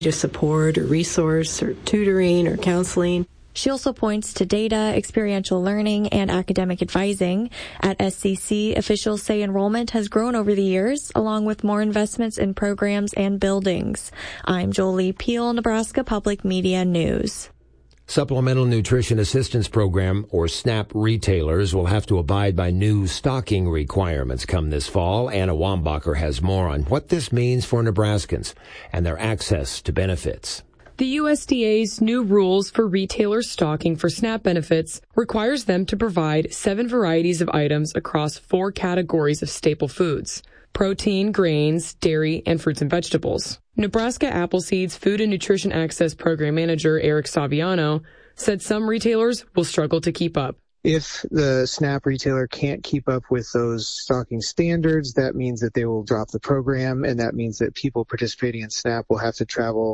to support or resource or tutoring or counseling. She also points to data, experiential learning, and academic advising. At SCC, officials say enrollment has grown over the years, along with more investments in programs and buildings. I'm Jolie Peel, Nebraska Public Media News. Supplemental Nutrition Assistance Program, or SNAP retailers, will have to abide by new stocking requirements come this fall. Anna Wambacher has more on what this means for Nebraskans and their access to benefits. The USDA's new rules for retailer stocking for SNAP benefits requires them to provide 7 varieties of items across 4 categories of staple foods: protein, grains, dairy, and fruits and vegetables. Nebraska Appleseed's Food and Nutrition Access Program Manager Eric Saviano said some retailers will struggle to keep up. If the SNAP retailer can't keep up with those stocking standards, that means that they will drop the program, and that means that people participating in SNAP will have to travel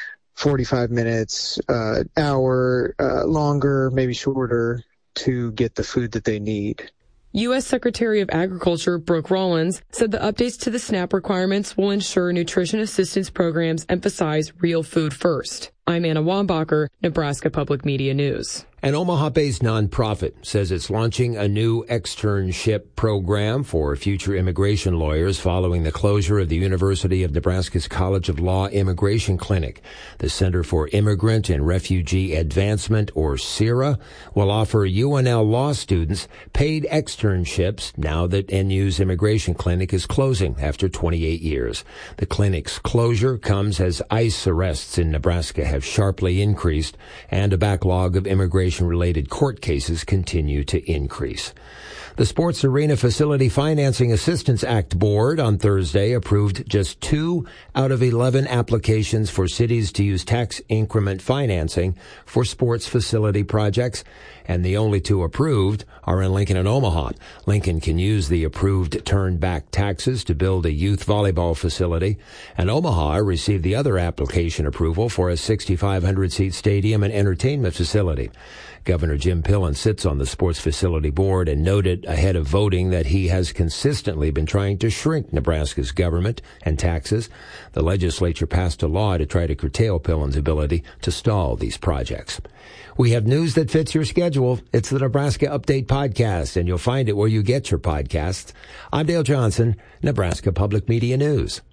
45 minutes, hour, longer, maybe shorter, to get the food that they need. U.S. Secretary of Agriculture Brooke Rollins said the updates to the SNAP requirements will ensure nutrition assistance programs emphasize real food first. I'm Anna Wambacher, Nebraska Public Media News. An Omaha-based nonprofit says it's launching a new externship program for future immigration lawyers following the closure of the University of Nebraska's College of Law Immigration Clinic. The Center for Immigrant and Refugee Advancement, or CIRA, will offer UNL law students paid externships now that NU's immigration clinic is closing after 28 years. The clinic's closure comes as ICE arrests in Nebraska have sharply increased, and a backlog of immigration-related court cases continue to increase. The Sports Arena Facility Financing Assistance Act Board on Thursday approved just 2 out of 11 applications for cities to use tax increment financing for sports facility projects, and the only 2 approved are in Lincoln and Omaha. Lincoln can use the approved turned-back taxes to build a youth volleyball facility, and Omaha received the other application approval for a 6,500-seat stadium and entertainment facility. Governor Jim Pillen sits on the Sports Facility Board and noted ahead of voting that he has consistently been trying to shrink Nebraska's government and taxes. The legislature passed a law to try to curtail Pillen's ability to stall these projects. We have news that fits your schedule. It's the Nebraska Update Podcast, and you'll find it where you get your podcasts. I'm Dale Johnson, Nebraska Public Media News.